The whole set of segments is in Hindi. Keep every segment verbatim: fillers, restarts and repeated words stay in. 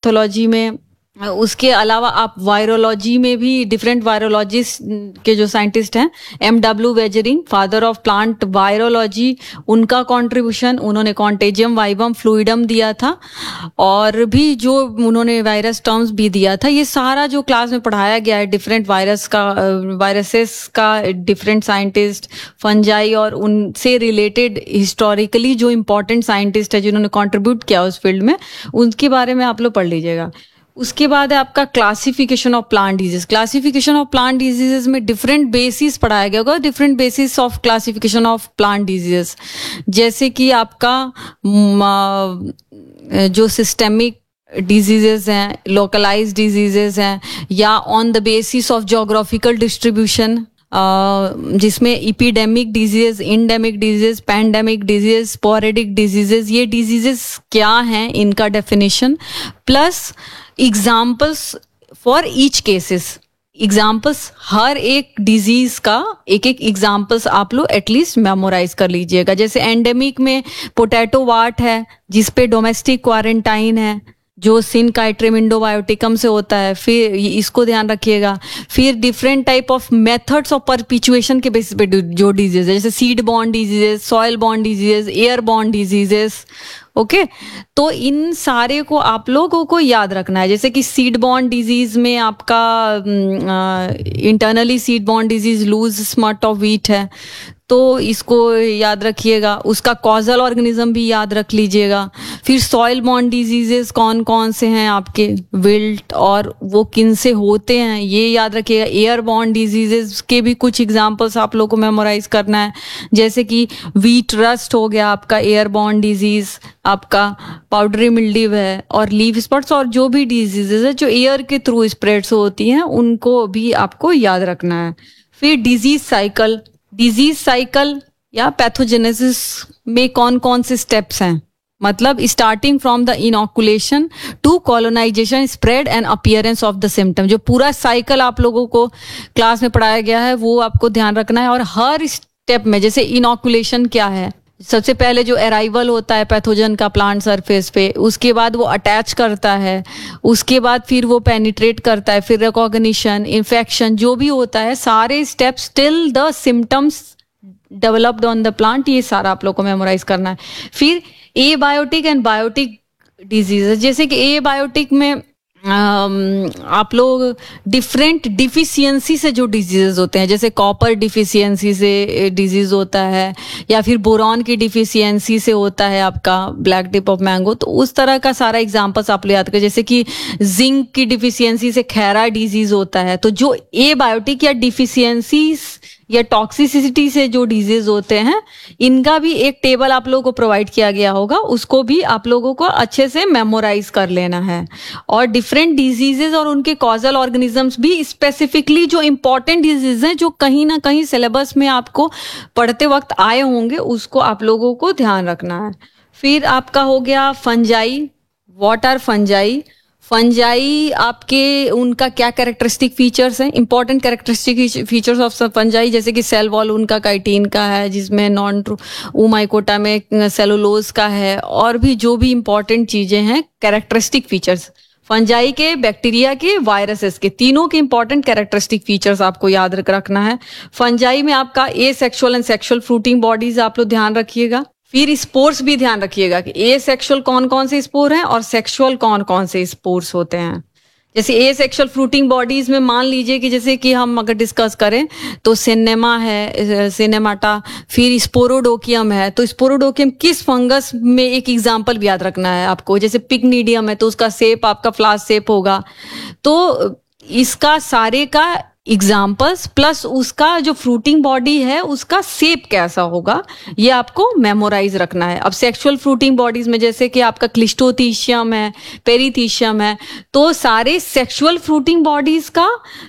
पैथोलॉजी में। उसके अलावा आप वायरोलॉजी में भी डिफरेंट वायरोलॉजिस्ट के जो साइंटिस्ट हैं, M W wagering, father of plant virology, उनका कंट्रीब्यूशन, उन्होंने कॉन्टेजियम वाइवम फ्लूइडम दिया था और भी जो उन्होंने वायरस टर्म्स भी दिया था। ये सारा जो क्लास में पढ़ाया गया है डिफरेंट वायरस का, वायरसेस का, डिफरेंट साइंटिस्ट, फंजाई और उनसे रिलेटेड हिस्टोरिकली जो इम्पोर्टेंट साइंटिस्ट है जिन्होंने कॉन्ट्रीब्यूट किया उस फील्ड में, उनके बारे में आप लोग पढ़ लीजिएगा। उसके बाद है आपका classification of plant disease. Classification of plant diseases में डिफरेंट बेसिस पढ़ाया गया होगा, different basis of classification of plant diseases, जैसे कि आपका जो सिस्टेमिक डिजीजेस हैं, लोकलाइज्ड डिजीजेस हैं, या on the basis of geographical distribution, Uh, जिसमें epidemic disease, endemic disease, pandemic disease, sporadic diseases, ये डिजीजेस क्या हैं, इनका definition, plus examples for each cases. Examples हर एक डिजीज का एक एक एग्जाम्पल्स आप लोग एटलीस्ट मेमोराइज कर लीजिएगा। जैसे एंडेमिक में पोटैटो वाट है जिसपे डोमेस्टिक क्वारंटाइन है जो सिनकाइट्रियम इंडोबायोटिकम से होता है, फिर इसको ध्यान रखिएगा। फिर different type of methods of परपिचुएशन के बेसिस पे जो डिजीज है, जैसे seed borne diseases, soil borne diseases, air borne diseases, okay. तो इन सारे को आप लोगों को याद रखना है। जैसे कि सीड बॉर्न डिजीज में आपका internally seed borne disease loose smut of wheat है, तो इसको याद रखिएगा। उसका कॉजल ऑर्गेनिज्म भी याद रख लीजिएगा। फिर सॉइल बॉर्न डिजीजेस कौन कौन से हैं आपके, विल्ट, और वो किन से होते हैं ये याद रखिएगा। एयर बॉर्न डिजीजेस के भी कुछ एग्जांपल्स आप लोगों को मेमोराइज करना है, जैसे कि व्हीट रस्ट हो गया आपका एयर बॉर्न डिजीज, आपका पाउडरी मिल्ड्यू है, और लीफ स्पॉट्स, और जो भी डिजीजेस है जो एयर के थ्रू स्प्रेड्स होती हैं उनको भी आपको याद रखना है। फिर डिजीज साइकिल, डिजीज साइकिल या पैथोजेनेसिस में कौन कौन से स्टेप्स हैं, मतलब starting from the इनॉकुलेशन to colonisation, spread and appearance of the symptom. जो पूरा साइकिल आप लोगों को क्लास में पढ़ाया गया है वो आपको ध्यान रखना है। और हर स्टेप में, जैसे इनॉकुलेशन क्या है, सबसे पहले जो अराइवल होता है पैथोजन का प्लांट सरफेस पे, उसके बाद वो अटैच करता है, उसके बाद फिर वो पेनिट्रेट करता है, फिर रिकॉग्निशन, इन्फेक्शन, जो भी होता है सारे steps till the symptoms developed on the plant, ये सारा आप लोग को मेमोराइज करना है। फिर ए बायोटिक एंड बायोटिक डिजीजेस, जैसे कि ए बायोटिक में Um, आप लोग डिफरेंट डिफिशियंसी से जो डिजीजेस होते हैं, जैसे कॉपर डिफिशियंसी से डिजीज होता है, या फिर बोरॉन की डिफिशियंसी से होता है आपका ब्लैक टिप ऑफ मैंगो, तो उस तरह का सारा एग्जांपल्स आप लोग याद करें। जैसे कि जिंक की डिफिशियंसी से खैरा डिजीज होता है। तो जो ए बायोटिक या डिफिशियंसी या टॉक्सिसिटी से जो डिजीज होते हैं, इनका भी एक टेबल आप लोगों को प्रोवाइड किया गया होगा, उसको भी आप लोगों को अच्छे से मेमोराइज कर लेना है। और डिफरेंट डिजीजेस और उनके कॉजल ऑर्गेनिजम्स भी, स्पेसिफिकली जो इंपॉर्टेंट डिजीज हैं जो कहीं ना कहीं सिलेबस में आपको पढ़ते वक्त आए होंगे, उसको आप लोगों को ध्यान रखना है। फिर आपका हो गया fungi. What are fungi? Fungi आपके, उनका क्या कैरेक्टरिस्टिक फीचर्स हैं, important characteristic features of fungi, जैसे कि सेल वॉल उनका काइटिन का है, जिसमें नॉन ओमाइकोटा में सेलुलोज का है, और भी जो भी इंपॉर्टेंट चीजें हैं कैरेक्टरिस्टिक फीचर्स फंजाई के, बैक्टीरिया के, वायरसेस के, तीनों के इंपॉर्टेंट कैरेक्टरिस्टिक फीचर्स आपको याद रखना है। फंजाई में आपका ए sexual and sexual fruiting bodies आप लोग ध्यान रखिएगा। फिर स्पोर्स भी ध्यान रखिएगा कि ए सेक्सुअल कौन कौन से स्पोर हैं और सेक्सुअल कौन कौन से स्पोर्स होते हैं। जैसे ए सेक्सुअल फ्रूटिंग बॉडीज में मान लीजिए कि जैसे कि हम अगर डिस्कस करें तो सिनेमा है, सिनेमाटा, फिर स्पोरोडोकियम है। तो स्पोरोडोकियम किस फंगस में, एक एग्जांपल भी याद रखना है आपको। जैसे पिग्नीडियम है तो उसका शेप आपका फ्लास शेप होगा। तो इसका सारे का एग्जाम्पल्स प्लस उसका जो फ्रूटिंग बॉडी है उसका शेप कैसा होगा, ये आपको मेमोराइज रखना है। अब सेक्सुअल फ्रूटिंग बॉडीज में जैसे कि आपका क्लिस्टोथीशियम है, पेरीथीशियम है, तो सारे सेक्सुअल फ्रूटिंग बॉडीज का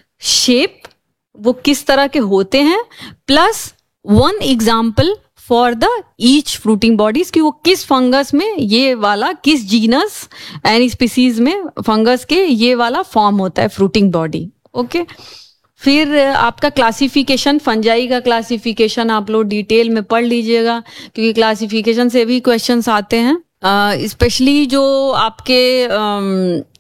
शेप वो किस तरह के होते हैं, plus one example for the each fruiting bodies कि वो किस फंगस में ये वाला, किस जीनस एंड स्पीसीज में फंगस के ये वाला फॉर्म होता है फ्रूटिंग बॉडी। ओके, फिर आपका क्लासिफिकेशन, फंजाई का क्लासिफिकेशन आप लोग डिटेल में पढ़ लीजिएगा क्योंकि क्लासिफिकेशन से भी क्वेश्चंस आते हैं, स्पेशली uh, जो आपके